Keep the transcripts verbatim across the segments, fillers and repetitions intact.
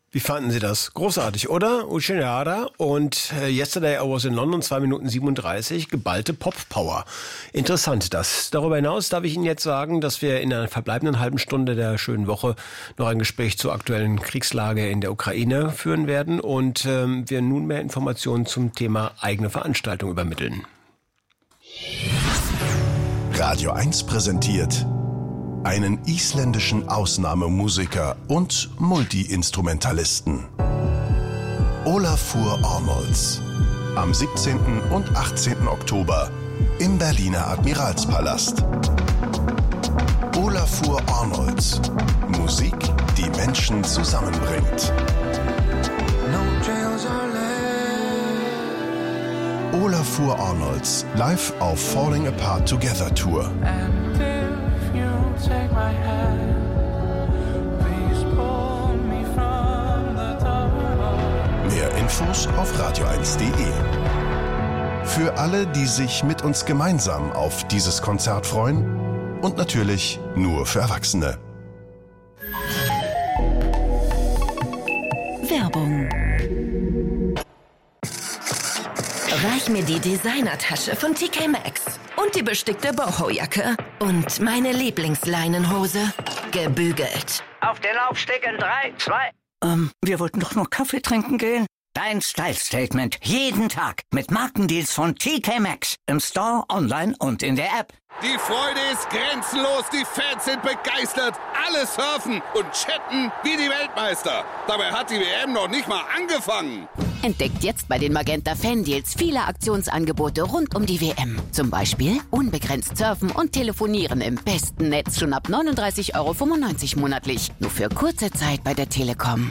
Wie fanden Sie das? Großartig, oder? Uchenada und äh, Yesterday I Was in London, zwei Minuten siebenunddreißig, geballte Pop-Power. Interessant das. Darüber hinaus darf ich Ihnen jetzt sagen, dass wir in einer verbleibenden halben Stunde der schönen Woche noch ein Gespräch zur aktuellen Kriegslage in der Ukraine führen werden und ähm, wir nunmehr Informationen zum Thema eigene Veranstaltung übermitteln. Radio eins präsentiert einen isländischen Ausnahmemusiker und Multi-Instrumentalisten. Olafur Arnolds. Am siebzehnten und achtzehnten Oktober im Berliner Admiralspalast. Olafur Arnolds. Musik, die Menschen zusammenbringt. Olafur Arnolds live auf Falling Apart Together Tour. Take my hand, please pull me from the dark. Mehr Infos auf radio eins punkt de. Für alle, die sich mit uns gemeinsam auf dieses Konzert freuen und natürlich nur für Erwachsene. Werbung. Reich mir die Designertasche von T K Maxx und die bestickte Boho-Jacke und meine Lieblingsleinenhose, gebügelt. Auf den Laufsteg in drei, zwei. Ähm, wir wollten doch nur Kaffee trinken gehen. Dein Style-Statement jeden Tag mit Markendeals von T K Maxx im Store, online und in der App. Die Freude ist grenzenlos, die Fans sind begeistert, alle surfen und chatten wie die Weltmeister. Dabei hat die W M noch nicht mal angefangen. Entdeckt jetzt bei den Magenta Fan-Deals viele Aktionsangebote rund um die W M. Zum Beispiel unbegrenzt surfen und telefonieren im besten Netz schon ab neununddreißig Euro fünfundneunzig monatlich. Nur für kurze Zeit bei der Telekom.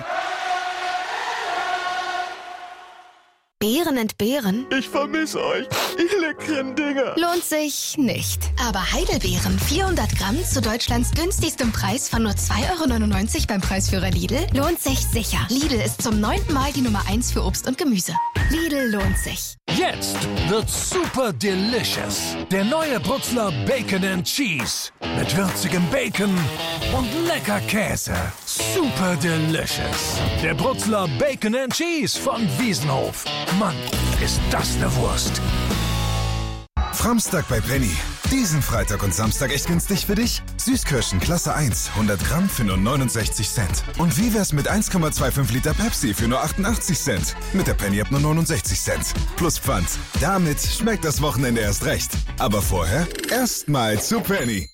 Beeren entbehren? Ich vermisse euch, ihr leckeren Dinger. Lohnt sich nicht. Aber Heidelbeeren, vierhundert Gramm zu Deutschlands günstigstem Preis von nur zwei Euro neunundneunzig beim Preisführer Lidl, lohnt sich sicher. Lidl ist zum neunten Mal die Nummer eins für Obst und Gemüse. Lidl lohnt sich. Jetzt wird's super delicious. Der neue Brutzler Bacon and Cheese. Mit würzigem Bacon und lecker Käse. Super delicious. Der Brutzler Bacon and Cheese von Wiesenhof. Mann, ist das eine Wurst. Framstag bei Penny. Diesen Freitag und Samstag echt günstig für dich? Süßkirschen Klasse eins, hundert Gramm für nur neunundsechzig Cent. Und wie wär's mit eins Komma fünfundzwanzig Liter Pepsi für nur achtundachtzig Cent? Mit der Penny ab nur neunundsechzig Cent. Plus Pfand. Damit schmeckt das Wochenende erst recht. Aber vorher erstmal zu Penny.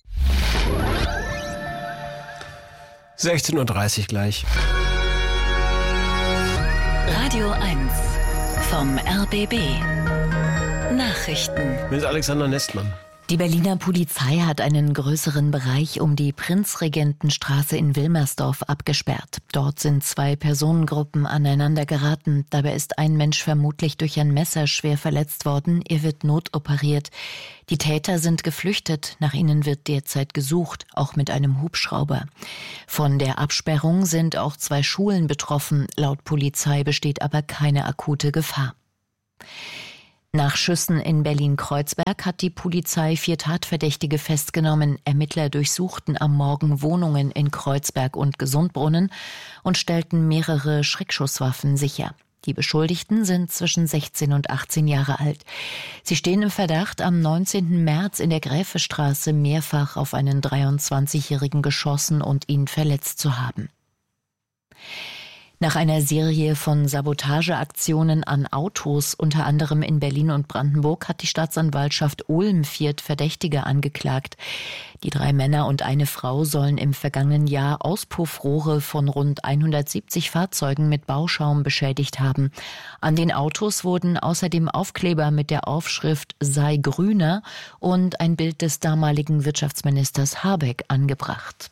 sechzehn Uhr dreißig gleich. Radio eins vom R B B. Nachrichten. Mit Alexander Nestmann. Die Berliner Polizei hat einen größeren Bereich um die Prinzregentenstraße in Wilmersdorf abgesperrt. Dort sind zwei Personengruppen aneinander geraten. Dabei ist ein Mensch vermutlich durch ein Messer schwer verletzt worden. Er wird notoperiert. Die Täter sind geflüchtet. Nach ihnen wird derzeit gesucht, auch mit einem Hubschrauber. Von der Absperrung sind auch zwei Schulen betroffen. Laut Polizei besteht aber keine akute Gefahr. Nach Schüssen in Berlin-Kreuzberg hat die Polizei vier Tatverdächtige festgenommen. Ermittler durchsuchten am Morgen Wohnungen in Kreuzberg und Gesundbrunnen und stellten mehrere Schreckschusswaffen sicher. Die Beschuldigten sind zwischen sechzehn und achtzehn Jahre alt. Sie stehen im Verdacht, am neunzehnten März in der Gräfestraße mehrfach auf einen dreiundzwanzigjährigen geschossen und ihn verletzt zu haben. Nach einer Serie von Sabotageaktionen an Autos, unter anderem in Berlin und Brandenburg, hat die Staatsanwaltschaft Ulm vier Verdächtige angeklagt. Die drei Männer und eine Frau sollen im vergangenen Jahr Auspuffrohre von rund hundertsiebzig Fahrzeugen mit Bauschaum beschädigt haben. An den Autos wurden außerdem Aufkleber mit der Aufschrift "Sei grüner" und ein Bild des damaligen Wirtschaftsministers Habeck angebracht.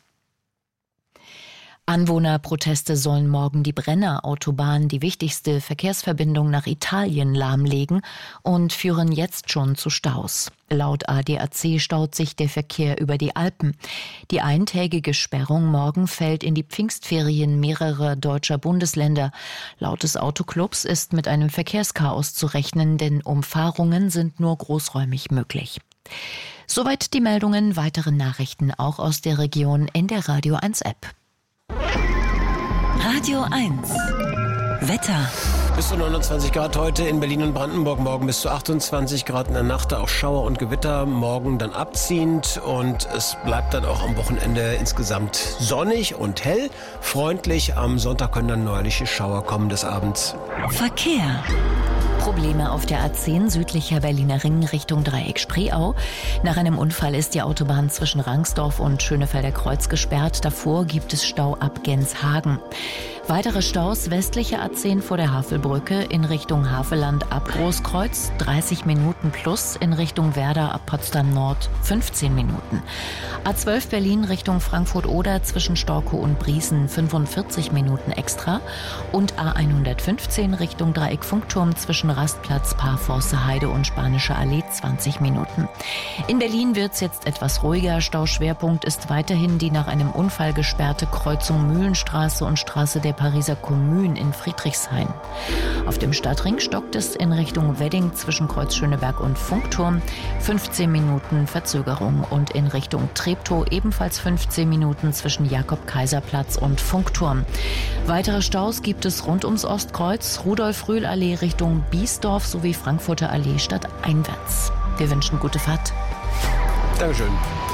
Anwohnerproteste sollen morgen die Brenner-Autobahn, die wichtigste Verkehrsverbindung nach Italien, lahmlegen und führen jetzt schon zu Staus. Laut A D A C staut sich der Verkehr über die Alpen. Die eintägige Sperrung morgen fällt in die Pfingstferien mehrerer deutscher Bundesländer. Laut des Autoclubs ist mit einem Verkehrschaos zu rechnen, denn Umfahrungen sind nur großräumig möglich. Soweit die Meldungen, weitere Nachrichten auch aus der Region in der Radio eins App. Radio eins. Wetter. Bis zu neunundzwanzig Grad heute in Berlin und Brandenburg, morgen bis zu achtundzwanzig Grad in der Nacht, auch Schauer und Gewitter, morgen dann abziehend und es bleibt dann auch am Wochenende insgesamt sonnig und hell, freundlich. Am Sonntag können dann neuerliche Schauer kommen des Abends. Verkehr. Probleme auf der A zehn südlicher Berliner Ring Richtung Dreieck Spreeau. Nach einem Unfall ist die Autobahn zwischen Rangsdorf und Schönefelder Kreuz gesperrt. Davor gibt es Stau ab Genshagen. Weitere Staus westliche A zehn vor der Havelbrücke in Richtung Havelland ab Großkreuz, dreißig Minuten plus, in Richtung Werder ab Potsdam Nord fünfzehn Minuten. A zwölf Berlin Richtung Frankfurt-Oder zwischen Storkow und Briesen fünfundvierzig Minuten extra und A hundertfünfzehn Richtung Dreieck Funkturm zwischen Rastplatz, Parforce Heide und Spanische Allee zwanzig Minuten. In Berlin wird's jetzt etwas ruhiger. Stauschwerpunkt ist weiterhin die nach einem Unfall gesperrte Kreuzung Mühlenstraße und Straße der Pariser Kommune in Friedrichshain. Auf dem Stadtring stockt es in Richtung Wedding zwischen Kreuz Schöneberg und Funkturm fünfzehn Minuten Verzögerung und in Richtung Treptow ebenfalls fünfzehn Minuten zwischen Jakob-Kaiser-Platz und Funkturm. Weitere Staus gibt es rund ums Ostkreuz, Rudolf-Rühl-Allee Richtung Biesdorf sowie Frankfurter Allee stadteinwärts. Wir wünschen gute Fahrt. Dankeschön.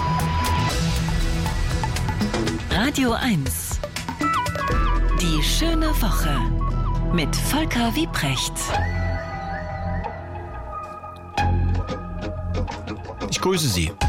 Radio eins. Die schöne Woche mit Volker Wiebrecht. Ich grüße Sie.